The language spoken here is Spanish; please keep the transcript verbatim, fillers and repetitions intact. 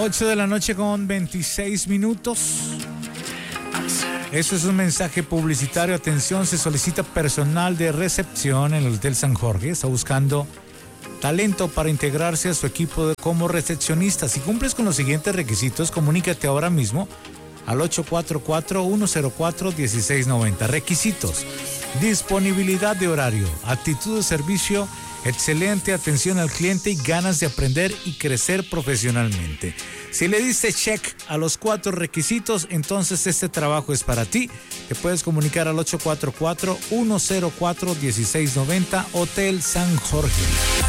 ocho de la noche con veintiséis minutos. Este es un mensaje publicitario. Atención, se solicita personal de recepción en el Hotel San Jorge. Está buscando talento para integrarse a su equipo de, como recepcionista. Si cumples con los siguientes requisitos, comunícate ahora mismo al ocho cuatro cuatro, uno cero cuatro, uno seis nueve cero. Requisitos: disponibilidad de horario, actitud de servicio excelente, atención al cliente y ganas de aprender y crecer profesionalmente. Si le diste check a los cuatro requisitos, entonces este trabajo es para ti. Te puedes comunicar al ocho cuatro cuatro, uno cero cuatro, uno seis nueve cero, Hotel San Jorge.